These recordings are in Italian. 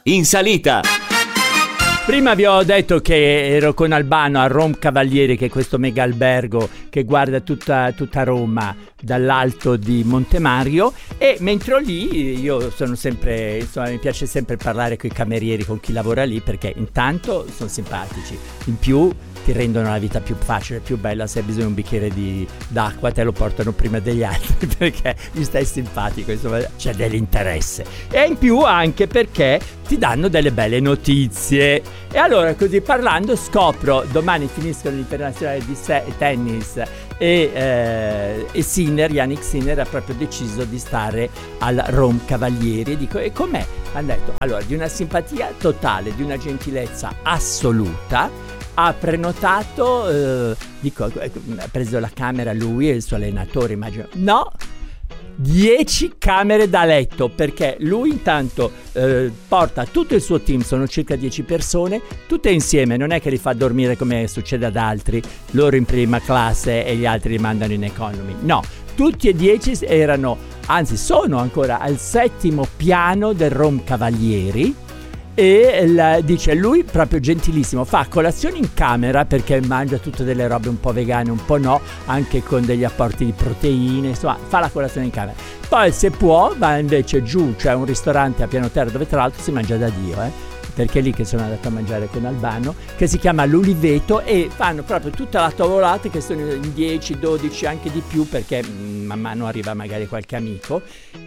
in salita. Prima vi ho detto che ero con Albano a Roncavalieri, che è questo mega albergo che guarda tutta Roma dall'alto di Montemario, e mentre ero lì io sono sempre, insomma, mi piace sempre parlare con i camerieri, con chi lavora lì, perché intanto sono simpatici, in più ti rendono la vita più facile, più bella. Se hai bisogno di un bicchiere d'acqua te lo portano prima degli altri perché gli stai simpatico, insomma c'è dell'interesse, e in più anche perché ti danno delle belle notizie. E allora, così parlando, scopro, domani finiscono l'internazionale di tennis e Sinner, Yannick Sinner ha proprio deciso di stare al Roncavalieri. Dico, e com'è? Hanno detto, allora, di una simpatia totale, di una gentilezza assoluta. Ha prenotato, ha preso la camera lui e il suo allenatore, immagino. No, 10 camere da letto, perché lui intanto porta tutto il suo team, sono circa 10 persone, tutte insieme, non è che li fa dormire come succede ad altri, loro in prima classe e gli altri li mandano in economy. No, tutti e 10 erano, anzi sono ancora al 7° piano del Roncavalieri. E dice, lui proprio gentilissimo, fa colazione in camera perché mangia tutte delle robe un po' vegane, un po' no, anche con degli apporti di proteine, insomma fa la colazione in camera. Poi se può va invece giù, c'è un ristorante a piano terra dove tra l'altro si mangia da Dio, perché è lì che sono andato a mangiare con Albano, che si chiama L'Uliveto, e fanno proprio tutta la tavolata, che sono in 10, 12, anche di più, perché man mano arriva magari qualche amico,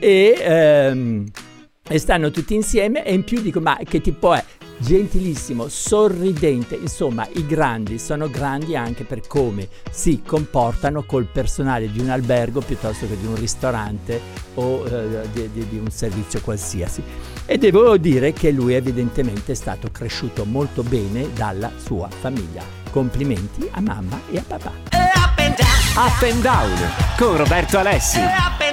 e stanno tutti insieme. E in più dico, ma che tipo è? Gentilissimo, sorridente, insomma i grandi sono grandi anche per come si comportano col personale di un albergo piuttosto che di un ristorante o di un servizio qualsiasi. E devo dire che lui evidentemente è stato cresciuto molto bene dalla sua famiglia. Complimenti a mamma e a papà. Up and down con Roberto Alessi.